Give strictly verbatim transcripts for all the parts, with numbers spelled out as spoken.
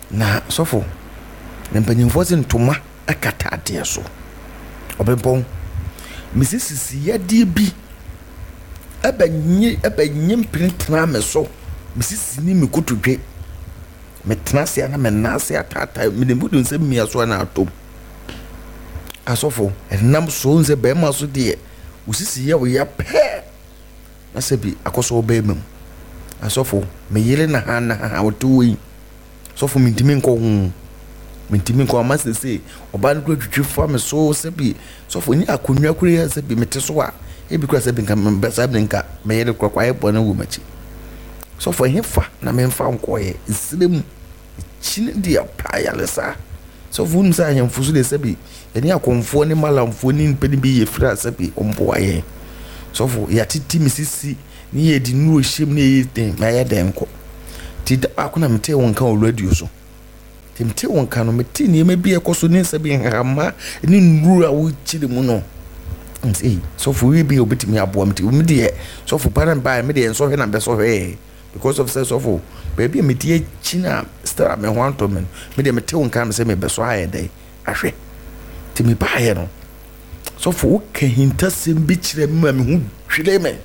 na sɔfo na mpanyimfoɔ se ntoma akata adeɛ so ɔbɛmpɔn mesisisi yadeɛ bi ɛbɛnye ɛbɛnye mpentena me so mesisi ni me kotodwe metena se na me nase atata me dem budun se mia so na atom asofo enam so nse be ma so de usisi ye wo ya pɛ na se bi akoso ba emam asofo me yele na ha na ha woto yi sofo me ntimi nko hu me ntimi nko ma se se oba no twetwe fa me so se bi sofo ni akonwa kure ya se bi mete so a e bi kura se bi nka me sa bi nka me yele kwakwa ye bɔ na wo machi sofo hefa na me mfa nko ye nsirem chine dia pa ya lesa sofo nsa ahemfo so de se bi eni akonfo ne malamfo ni mpeni bi ye fra se bi ombo aye sofo ya titi misisi ni ye di nu ohiem ni ye den ma ya den ko ti da akona mete won kan o radio so ti mete won kan no mete ni ma bi ekoso ni se bi hama ni nuru a wo chiri mu no nti sofo wi bi obetimi abo am ti mi de sofo paran ba mi de enso hwe na be so hwe because of sense of baby me die china star me ho antomen me de mete won kan se me be so aye dai ahwe ti me ba ye no so for ka hinta sem bi kire me me hu hwele me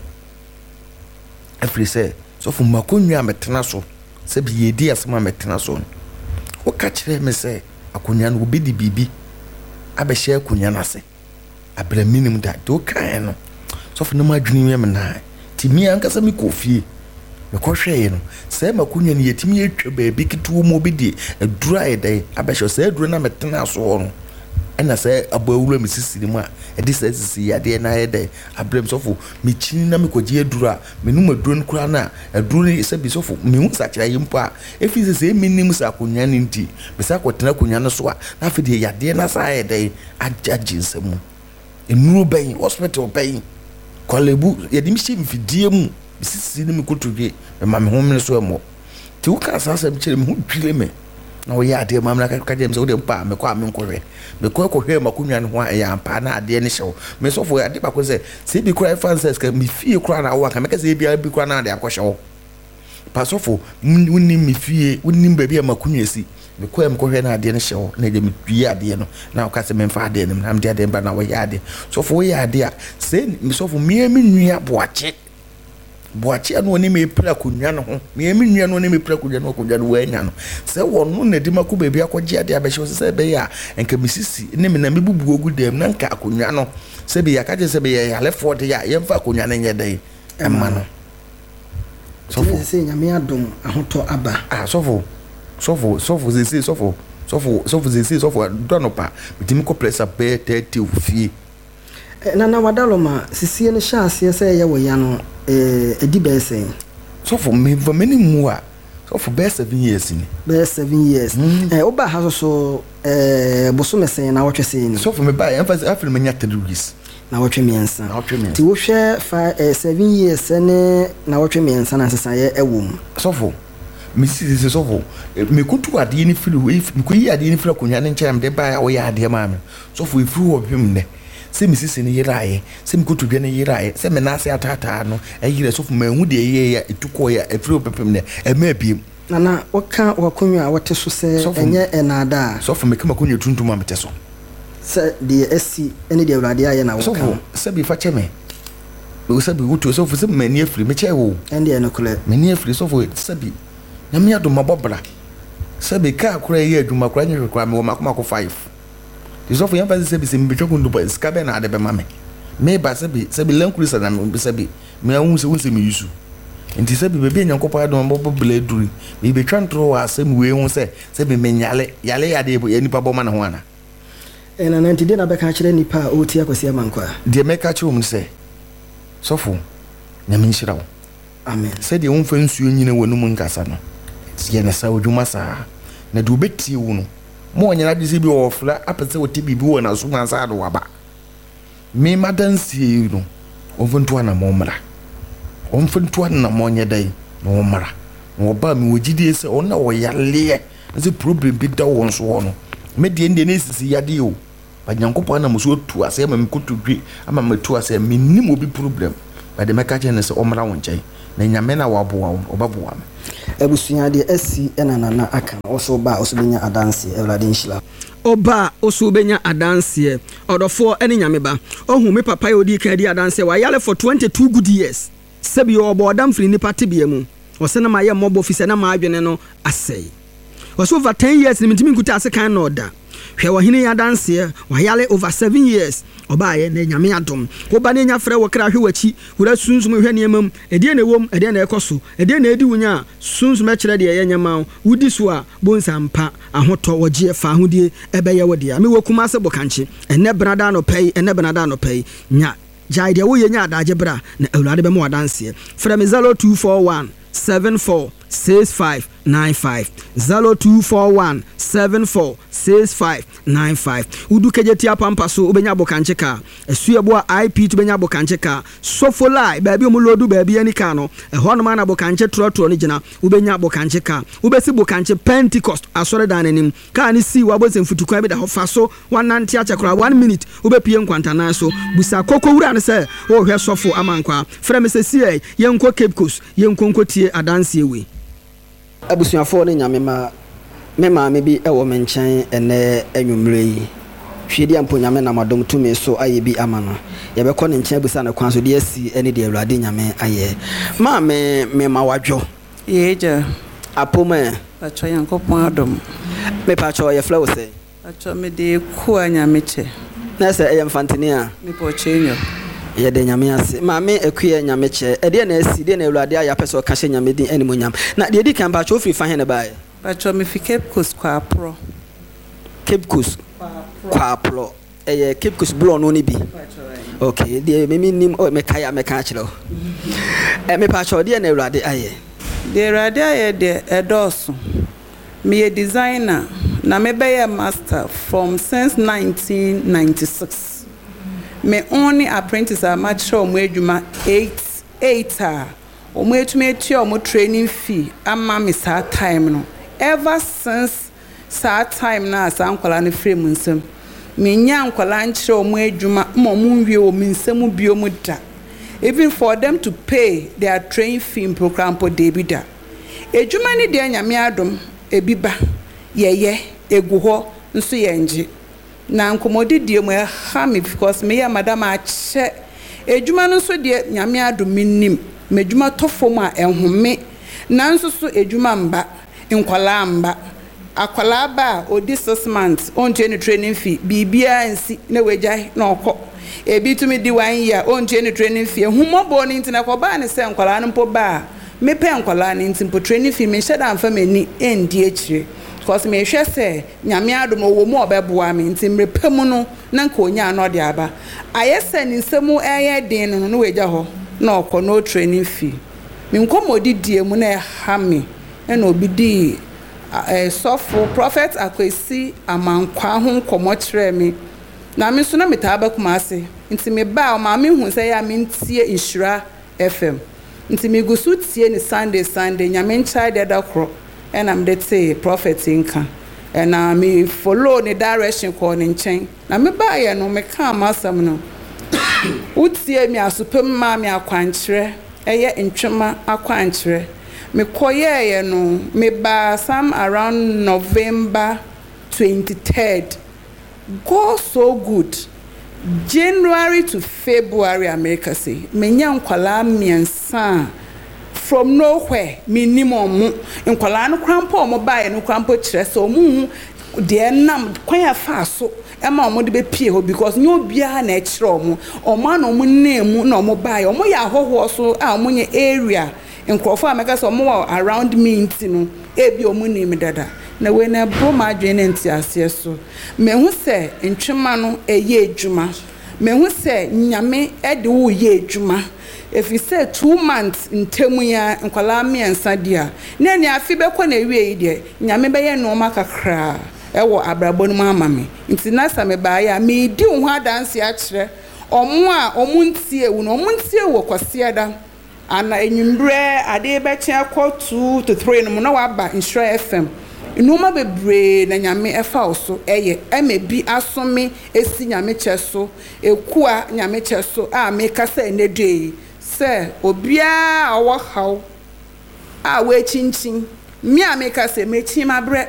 afri se so for makonwa metena so se bi yedi asema metena so o ka kire me se akonwa no bi di bibi abehye akonwa na se abra minim da do kan no so for no madwini me na ti mi anka se me kofie me kohwe no se makonwa ni yetimi etwa ba bi kituo mo bi di adura e dai abehye se adura na metena so no ena se abawura misisiri mu a edi se sisi yade na yede abrem sofo me chini na me koje adura me num aduro nkura na aduro ni se bi sofo me hu sakira yimpo a efi se se minim sa akonwa ni nti me sa kwotena akonwa no so a na fe de yade na sa yede ajaji nsemu enuro ben hospital ben kolebu yede mi shi mfidie mu misisiri ni me kotodwe me ma me hu me so emo ti wo ka sa sa me chere me hu twile me na wo ya de mamna ka ka dem se wo de pa me kwa me nkohwe me kwa ko hwe makunwa ne ho ya pa na ade ne hyew me so fo ade ba ko se se bi kura fanses ka me fie kura na wo ka me ka se bi bi kura na ade akohyew pa so fo wonni me fie wonni ba bi makunwa si me kwa me ko hwe na ade ne hyew na de me dua ade no na wo ka se me mfa ade ne na me de ade ba na wo ya ade so fo wo ya ade a se me so fo me me nua boache boache anu oni me pra kunwa no ho me emi nua no oni me pra kunwa no kunwa no wa nya no se wono na di mako bebi akogye ade abehye se be ya enka misisi ne me na me bubu ogu dem na nka kunwa no se be ya kaje se be ya yale for de ya yemfa kunwa no nye dai emma no sofo se nyame adom ahoto aba ah sofo sofo sofo se se sofo sofo sofo se se sofo donopa bitimi ko pressa be thirty ofie na na wadaloma sisie ne sha ase se ye wo ya no eh edi be sen so for me for many more so for be seven years ni be seven years eh oba ha so eh boso mesen na wotwe sen ni so for me ba emphasis after me nyata rules na wotwe miensa na wotwe miensa ti wo hwe fa seven years ne na wotwe miensa na sesa ye ewom so for me see this so for me kutu ade ni firi me ko yi ade ni firi akonya ne nkyem de ba wo ya ade ma me so for ifiri wo hwem ne se mi sisi ni yirae se mi kotodwe ni yirae se me na ase atata no eyire so fu manhu de ye ya etuko ya efiri opepem ne ema biem na na woka wakonwa wote so se enye enada so fu me kama konwa tuntum amete so se de esi ene de awrade aye na woka so fu se bi fa cheme we se bi wuto so fu se mani afiri me che wo ende ene kole mani afiri so fu se bi na me ado mabobra se bi ka akora ye adwuma akora nye hwekwa me wo makoma ko five so for yamba se bi se mbetwa kundu ba ska be na ade be mame me ba se bi se bi lankuri sa na me se bi me ahun se wonse me yusu nti se bi be be nyankopɔ adom bo bele duri me betwa ntro wa asem we hu se se bi menyale yale ya de ya nipa bo ma na ho ana ena na nti de na be ka kire nipa o ti akosi amankwa de me ka kire um se so fu nyame nhyira wo amen se de won fa nsuo nyina wonu mu nkasa no ye na sa odwuma sa na de obeti wo no mo nyana de se bi ofla apese wote bibi wo na so mansa ado waba me madansie no onfuntu ana mo mra onfuntu ana mo nye dai no mra no ba mi wogidie se ona wo yale ze problem bi da won so no me de ende na sisi yade o ba nyankopɔ na mo so tu ase ma me kotodwe ama me tu ase me nim obi problem ba de meka che ne se o mra won nkyɛn na nyame na waboa obaboa me abusua de asi ena nana aka oso ba oso benya adanse Ewurade nhyira oba oso benya adanse odofo ene nyame ba ohu me papa ye odi ka di adanse wa yale for twenty-two good years sebi obo odam firi ni party bia mu osena ma ye mobo office na ma adwene no asei oso over ten years ni mitimi nkuta ase kan no da hwe wo hene ya danse wa yale over seven years oba ye na nyame adom wo ba na nya frɛ wo kra hwe wachi wura sunsum hwe ne emam ede na ewom ede na ekoso ede na edi wunya sunsum e kire de ye nyama wudi so a bonsampa ahoto wogie fa ahodie ebe ye wo de me wokuma se bokanche ene brada no pay ene brada no pay nya jai de wo ye nya adaje bra na Ewurade be mo wadanse frɛ me zero two four one seven four six five nine five zero two four one seven four six five nine five udu kejeti apampa so ubenya bokanche ka esuebo I P to benya bokanche ka sofolai baabi omulodu baabi ani ka no eho no ma na bokanche trotro ni gina ubenya bokanche ka ubesi bokanche Pentecost asore dan anim ka ni si wabose mfutukwa bi da ho fa so wanante achekora one minute ubepie nkwantana so busa koko wura ne se wo hwe sofo amankwa frɛ me se sie yenko Cape Coast yenko nkotie adanse ewe abusuafo ne nyame ma me ma me bi ewo me nkyɛn ene anwumre yi hwedi ampo nyame na madom tumi so aye bi amano ye bɛkɔ ne nkyɛn busa na kwan so de asi ene de Awurade nyame aye ma me me ma wadwo yeja apoma pacho yankopon adom me pacho ye flow say pacho me de ku anyame che na se e mfantini a me po chenyo ye de nyame ase ma me akuye nyame che e de na asi de na Awurade aya pese o ka hye nyame din animonyam na de di kan pacho ofiri fa he ne bae pacho me fi Cape Coast kwa pro Cape Coast kwa pro eh Cape Coast blow no ni bi okay de me nim o me kaya me ka kire o eh me pacho de na Awurade aye de Awurade aye de edoso me a designer na me be a master from since nineteen ninety-six me only apprentice a match omo adwuma eight eight a omo etumi eti omo training fee ama me sa time no ever since sa time na sa nkwala ne frame nsem me nya nkwala nkyere omo adwuma mo mo nwie o me nsem bio mu da even for them to pay their training fee program po debida adwuma ni de nyame adom ebiba yeye egu ho nso yenje na nkomodi die mo ha me because me ya madam a che adwuma no nso de nyame adom nim me adwuma tofo mu a ehome na nso so adwuma mba nkwala mba akwala ba odi six months on training fee bibia nsi na wejai na okọ ebi tumi di one year on training fee humobo ni ntina ko ba ne se nkwala no mpo ba me pe nkwala ni ntimpo training fee me sheda amfa mani endi akire because me hwe se nyame adom wo mu obeboa me ntimre pemu no na nka onya no de aba ayese ni nsemu eye den no no weja ho na okọ no training fee me nkomodi die mu na ha me na obi di eh sofo prophet Akwesi amankwa ho nkomo kire me na me so na metaba kuma ase nti me ba o ma me hu se ya me ntie Nhyira F M nti me gusu tie ni Sunday Sunday nyame ncha de da kro na me de te prophet nka na me follow ni direction ko ni nchen na me ba ye no me ka amasam no utie me asopem ma me akwankire eye ntwema akwankire me koye ye no me ba some around November twenty-third go so good January to February America say me nya nkwala miensa from nowhere minimum nkwala no krampo omo bae no krampo kire so omu de nam kwanya fa so e ma omo de be pie ho because nyo bia na e kire omo omo na omo nemu na omo bae omo ya hoho so a omo nye area nkrofo ameka so omo around me ntino e bi omo nim dada na we na bro ma adwene nti ase so me hu se ntwema no eye adwuma me hu se nyame e de wo ye adwuma if you say two months ntemu ya nkwala miensa dia na ni afi be ko na wie yi de nyame be ye no makakra e wo abrabo no mama me nti na sa me ba ya me di ho adanse a kire omo a omo ntie wu no omo ntie wo kwase ada ana enwumbre ade be kye ko two to three no na wa ba Nhyira F M inuma bebre na nyame efa oso eye emebi asome esi nyame cheso ekua nyame cheso a me kasa enedei sɛ obiara ɔwɔ haw a wɔakyinkyin me a meka sɛ mekyi mabrɛ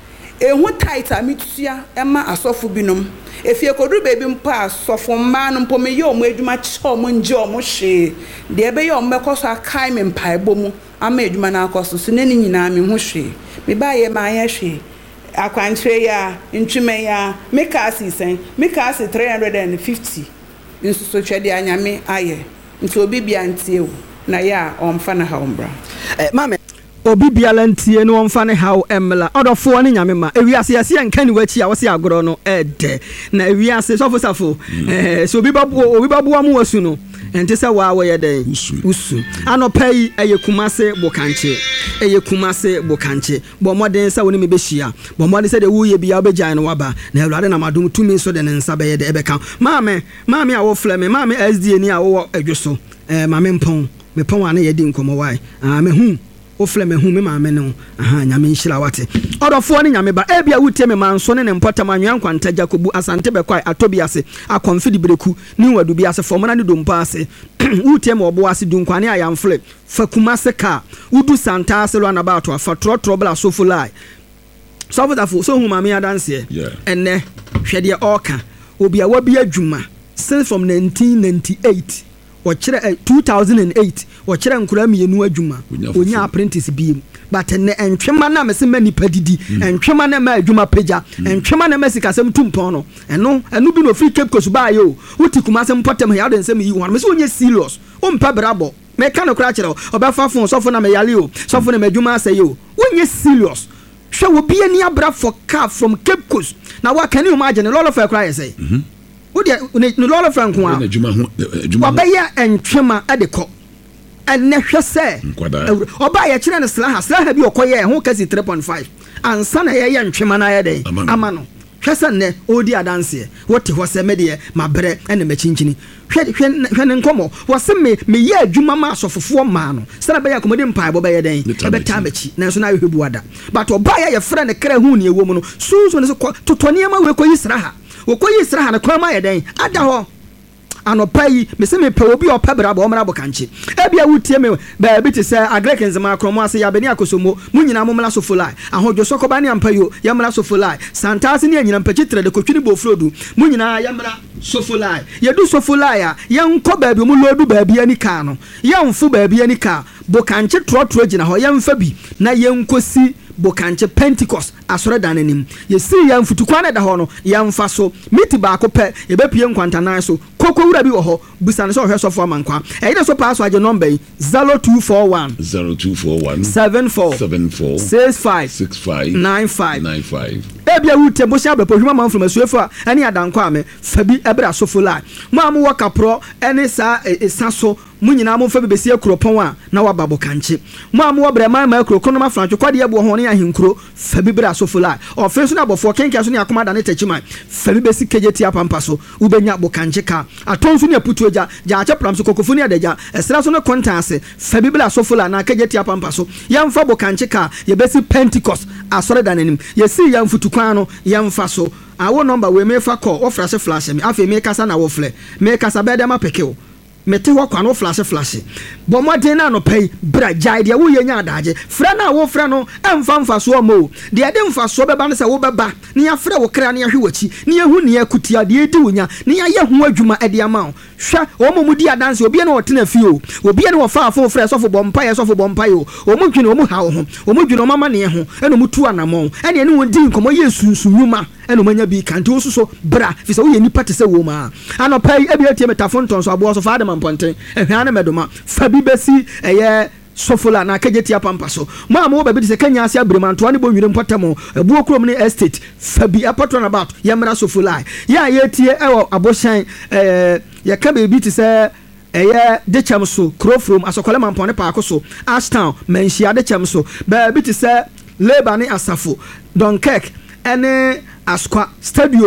ehu tight a metua ɛma asɔfo binom efie koduru baby mpa asɔfo mmaa no mpo meyɛ ɔmo adwuma kyɛ ɔmo ngye ɔmo hwee deɛ ɛbɛyɛ ɔmo bɛkɔ so akae me mpaebɔ mu ama adwuma no akɔ so so ne ne nyinaa me ho hwee me baayɛ maayɛ hwee akwankyerɛ ya ntwuma ya meka asi sɛn meka asi three hundred fifty nso so twɛde anyame ayɛ nti obi bia ntie o na ya ɔmfa na ha ombra eh mame obi biala ntie no ɔmfa ne haw emla ɔdɔfoɔ ne nyame ma ewiase yɛse yɛnka ne wachi a wɔse agorɔ no ɛdɛ na ewiase sɔfo safo eh so obi babu obi babu amu wasu no ente sɛ wa wɔyɛ dɛn usu anɔpa yi ɛyɛ kumase bokanche ɛyɛ kumase bokanche bɔ mɔden sɛ woni me behia bɔ mɔden sɛ de wuye bia obegyan no waba na awurade na madom tumi so de ne nsa bɛyɛ de ɛbɛka maame maame a wo flɛ me maame S D ni a wo adwo so eh maame mpɔn me pɔn ane yɛ di nkɔmɔ wai ah me hu o flɛ me hu me maame no aha nyame nhyira wate ɔdɔfoɔ ne nyame ba ebia wutie me manso ne ne mpɔtam anwan kwanta jakobu asante bɛkwai atobi ase akɔmfidi breku ni wadu bi ase fɔmana ne dompa ase wutie me ɔbo ase dunkwane ayamfle fakuma se ka udu santa ase lo anabato afa trɔtrɔ bla sofulai sofutafo so hu maame adanse enne hwɛdeɛ ɔka obi a wabi adwuma since from nineteen ninety-eight wɔkyerɛ two thousand eight wɔkyerɛ nkura mienu adwuma onya apprentice bi but ne entwema na mese mani padidi entwema na ma adwuma pagya entwema na ma sikasɛm tumpɔn no ɛno ɛno bi no free cape coast ba yo wuti kuma sɛm pɔtem ya de nsɛm yi wɔn mese onye serious o mpa brabo me ka no kra kyerɛ ɔbɛfa fon sɔfo na me yale o sɔfo na me adwuma asɛ yo onye serious hwɛ wo bi ani abra for car from cape coast na wa kan you imagine lolo fa kra yɛ sɛ wodi no lolo fa nko a adwuma ho adwuma ɔbɛyɛ entwema ade kɔ ɛnɛ hwɛ sɛ ɔba yɛ kyerɛ no slaha slaha bi ɔkɔyɛ ho kasi three point five ansa na yɛyɛ ntwema na yɛ dɛn ama no hwɛ sɛ nnɛ ɔdi adanseɛ wote hɔ sɛ medeɛ mabrɛ ɛna makyinkyini hwɛ hwɛ ne nkɔmmɔ wɔse me meyɛ adwuma ma asɔfofoɔ maa no sɛ na bɛyɛ akɔmɔde mpaebɔ bɛyɛ dɛn ɛbɛtaa makyi nanso na ahwɛ bu ada but ɔba yɛ yɛfrɛ ne kra hu ne ɛwɔ mu no sunsun ne sɛ totɔ nneɛma wei kɔyi sraha wɔkɔyi sraha ne kwan ma yɛ dɛn ada hɔ anopa yi me se me pe obi opa bra ba omra bokanche ebia wutie me ba bi te se agrekens ma kromo ase ya beni akosomo mu nyina mo mla sofulai ahodwo sokoba ne ampa yo ya mla sofulai santase ne nyina mpachi tre de kotwini bofrodu mu nyina ya mla sofulai ye du sofulai a ye nko ba bi mu lodu ba bi ani ka no ye mfu ba bi ani ka bokanche trotro gina ho ye mfa bi na ye nkosi bokanche Pentecost asore danenim ye si ya mfutukwa na da ho no ya mfa so miti ba ko pe ye be pie nkwantanan so koko wura bi wo ho busane so hwe sofo amankwa e de so pass waje number zero two four one zero two four one seven four seven four six five six five nine five nine five ebia wutie bo sha bepo hwuma manfo masuefo a ene adanko ame fabi ebra sofo la mo am wo kapro ene sa esa so mu nyina mo fa bebesi akropon a na wa babo kanche mo am wo brema ma akrokon ma francho kwade ebo ho ne ahenkro fa bibra sofo la ofenso na bofo kenkia so ne akoma da ne tachima fa bibesi kejeti apampa so ubenya bo kanche ka atonso ne aputu eja ja ache pram so kokofo ne adeja esra so ne kontanse fa bibra sofo la na kejeti apampa so yamfa bo kanche ka ye besi Pentecost asore danenim ye si yamfutu kwan no yamfa so awo number we me fa call o flash flash me afi me kasa na wo fle me kasa be dem apeke mete ho kwa no flash flash bo modern na no pay bra jai de wo yenya adaje fra na wo fra no emfa mfa so mo de de mfa so beba no se wo beba ne ya fra wo kra ne ya hwe wachi ne ya hu ne ya kutia de edi wonya ne ya ye ho adwuma ede ama wo hwa o mo mudi adanse obi na wotena fi o obi na wo fa afo fra so fo bompa ye so fo bompa yo o mo dwine o mo ha wo ho o mo dwine o mama ne ho eno mo tu anamon ene ne won di nkomo ye sunsunwuma eno manya bi kante wo so bra fi se wo ye nipa te se wo ma anopai ebi atie metafonton so abo so fa ponten ehwa na medoma fa bi besi eye sofola na kageti apampa so mo am wo ba bi se kanya ase abremanto ne bo nwire mpotamo ebuo krom ne estate fa bi apotron about yemra sofola ya ye tie ewo aboshan eh ye ka be bi te se eye de chamso crofrom asokole mampone paako so Ashtown menhia de chamso ba bi te se Labour ne Asafo Dunkirk ene Askwa Stadium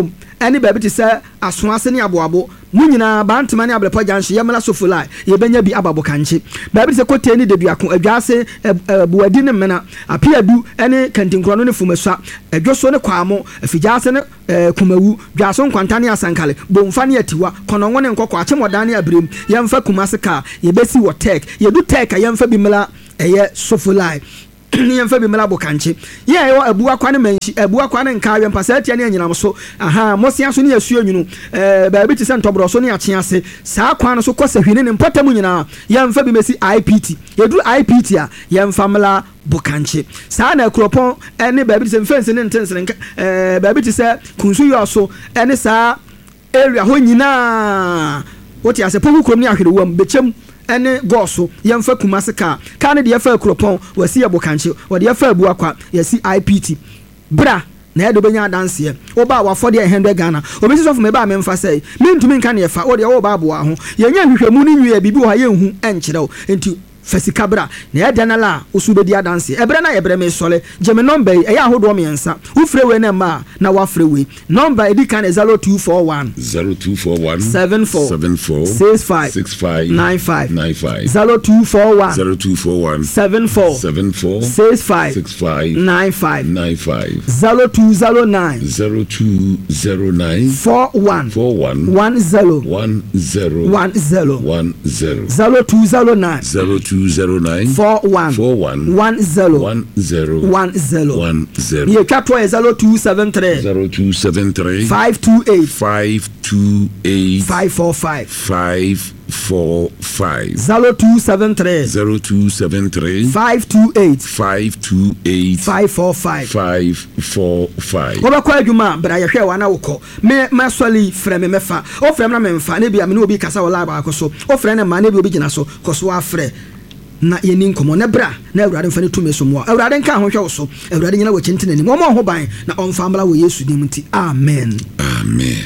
ɛne baabi te sɛ asoase ne aboabo mu nyinaa bantama ne ablepɔ junction yɛmla Sofolai yɛbɛnya bi aba Bokankye baabi te sɛ kote ne deduako adwaase buadi ne mmena apiadu ɛne kantinkorɔ ne fumasua adwoso ne kwamo afigyaase ne kumawu dwaso nkwanta ne asankale bomfa ne atiwa kɔnɔngo ne nkɔkɔ akyemɔdan ne abrem yɛmfa kumase ka yɛbɛsi wɔ tek yɛdu tek a yɛmfa bi mmla ɛyɛ Sofolai ni yɛmfa bi mmla Bokankye yɛ ɛwɔ abua kwa ne manhyi abua kwa ne nka yɛmpa saa tia ne anyinam so aha mosia so ne yɛsuo nwunu ɛɛ baabi te sɛ ntɔborɔ so ne akye ase saa kwa no so kɔ sahwini ne mpɔtam nyinaa yɛmfa bi mesi I P T yɛduru I P T a yɛmfa mmla Bokankye saa na akuropɔn ɛne baabi te sɛ mfɛnsi ne ntensene ɛɛ baabi te sɛ kunsu yɔ so ɛne saa area hɔ nyinaa wote ase poku kurom ne ahwerewam bekyem ɛne gɔɔso yɛmfa kumase ka ka ne deɛ yɛfa akuropɔn wasi yɛ Bokankye wɔde yɛfa abu akwa yɛsi I P T bra na yɛde bɛnya adanseɛ woba wafɔde one hundred Ghana obɛsi sɔfo meba memfa sɛ mentumi nka ne yɛfa wode woba aboa ho yɛnya hwehwɛmu ne nwie bibi wɔ ha yɛnhu ɛnkyerɛ wo enti fasika bra na yɛda na la usu bedi adanse ebre na yebre me sole geme number e ya hodo miensa wo frɛ we na ma na wa frɛ we number edi kan zero two four one zero two four one seven four seven four six five six five nine five nine five zero two four one zero two four one seven four seven four six five six five nine five nine five zero two zero nine zero two zero nine four one four one one zero one zero one zero one zero zero two zero nine zero two zero nine four one four one one zero one zero one zero one zero ye katwa zero two seven three zero two seven three five two eight five two eight five four five five four five zero two seven three zero two seven three five two eight five two eight five four five five four five. Obakwa adwuma bra ye hwe wa na wokɔ me masoli frɛ me mefa o frɛ me na me mfa na bia me no obi kasa wala ba akoso o frɛ na ma na bi obi gina so koso afrɛ na yeni nkomo na bra na awurade mfa ne tumi so mo awurade nka ho hwe wo so awurade nyina wo kyentene ni mo mo ho ban na ɔmfa amla wo Yesu dim nti amen amen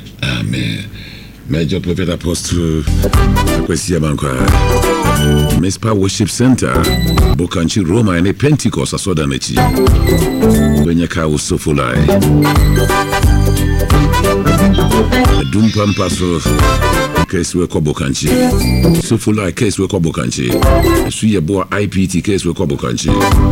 amen. Major Prophet Apostle Kwesi Abankwa Mespa Worship Center Bokankye Roma and Pentecost asoda nechi Benyaka Sofolai Dumpa Paso case we ko Bokankye Sofolai case we ko Bokankye Suye Boa I P T case we ko Bokankye